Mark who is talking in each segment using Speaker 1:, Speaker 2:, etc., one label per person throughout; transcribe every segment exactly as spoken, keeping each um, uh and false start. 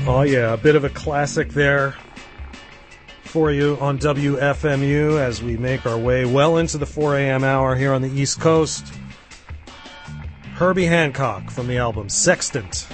Speaker 1: Oh yeah, a bit of a classic there for you on W F M U as we make our way well into the four a.m. hour here on the East Coast. Herbie Hancock from the album Sextant.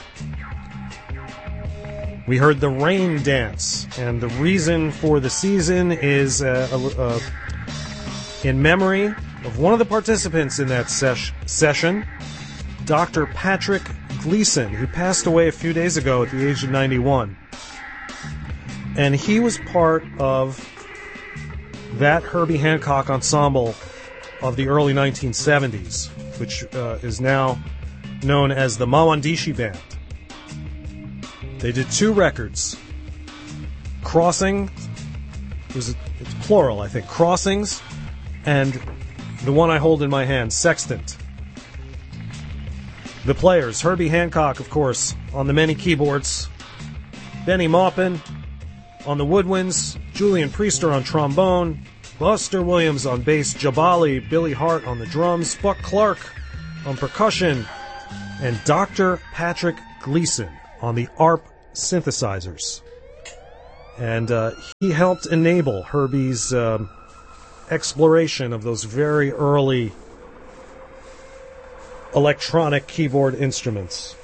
Speaker 1: We heard The Rain Dance, and the reason for the season is uh, uh, in memory of one of the participants in that ses- session, Doctor Patrick Gleason, who passed away a few days ago at the age of ninety-one. And he was part of that Herbie Hancock ensemble of the early nineteen seventies, which uh, is now known as the Mawandishi Band. They did two records. Crossing, it was, it's plural, I think, Crossings, and the one I hold in my hand, Sextant. The players, Herbie Hancock, of course, on the many keyboards, Benny Maupin on the woodwinds, Julian Priester on trombone, Buster Williams on bass, Jabali, Billy Hart on the drums, Buck Clark on percussion, and Doctor Patrick Gleason on the A R P synthesizers. And uh, he helped enable Herbie's um, exploration of those very early electronic keyboard instruments.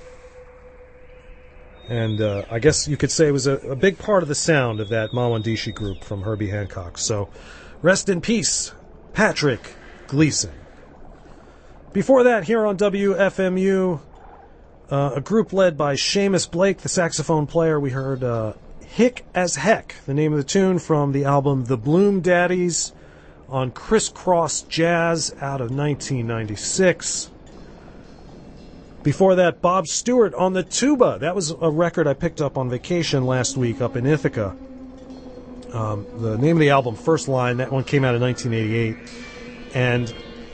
Speaker 1: And uh, I guess you could say it was a, a big part of the sound of that Mawandishi group from Herbie Hancock. So rest in peace, Patrick Gleason. Before that, here on W F M U, uh, a group led by Seamus Blake, the saxophone player. We heard uh, Hick as Heck, the name of the tune from the album The Bloom Daddies on Crisscross Jazz out of nineteen ninety-six. Before that, Bob Stewart on the tuba. That was a record I picked up on vacation last week up in Ithaca. Um, the name of the album, First Line, that one came out in nineteen eighty-eight. And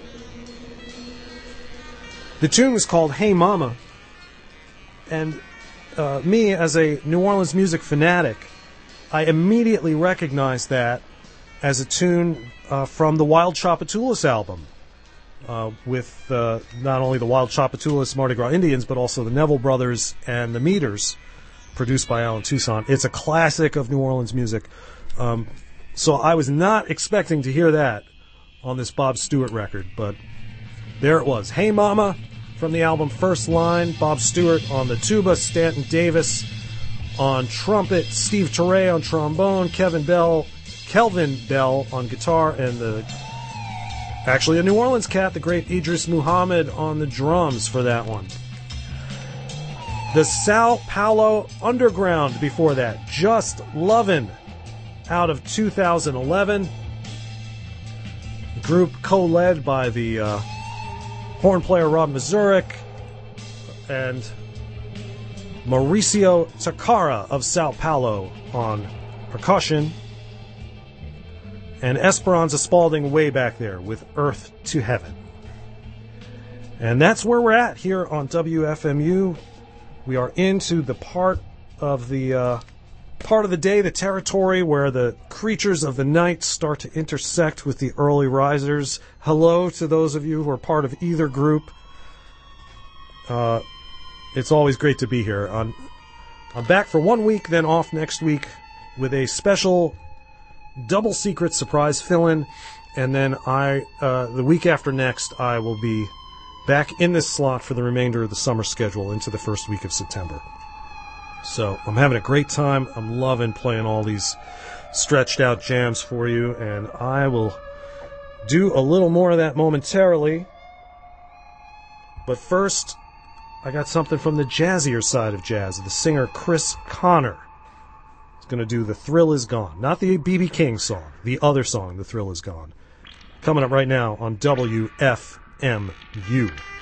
Speaker 1: the tune was called Hey Mama. And uh, me, as a New Orleans music fanatic, I immediately recognized that as a tune uh, from the Wild Tchoupitoulas album. Uh, with uh, not only the Wild Tchoupitoulas Mardi Gras Indians, but also the Neville Brothers and the Meters, produced by Alan Toussaint. It's a classic of New Orleans music. Um, so I was not expecting to hear that on this Bob Stewart record, but there it was. Hey Mama from the album First Line. Bob Stewart on the tuba, Stanton Davis on trumpet, Steve Turre on trombone, Kevin Bell, Kelvin Bell on guitar, and the actually a New Orleans cat, the great Idris Muhammad on the drums for that one. The Sao Paulo Underground before that, Just Lovin', out of two thousand eleven. The group co-led by the uh, horn player Rob Mazurek and Mauricio Takara of Sao Paulo on percussion, and Esperanza Spalding way back there with Earth to Heaven. And that's where we're at here on W F M U. We are into the part of the uh, part of the day, the territory where the creatures of the night start to intersect with the early risers. Hello to those of you who are part of either group. Uh, it's always great to be here. I'm, I'm back for one week, then off next week with a special double secret surprise fill-in, and then I, uh, the week after next, I will be back in this slot for the remainder of the summer schedule into the first week of September. So I'm having a great time. I'm loving playing all these stretched out jams for you, and I will do a little more of that momentarily. But first, I got something from the jazzier side of jazz, the singer Chris Connor. Going to do The Thrill Is Gone. Not the B B King song, the other song, The Thrill Is Gone. Coming up right now on W F M U.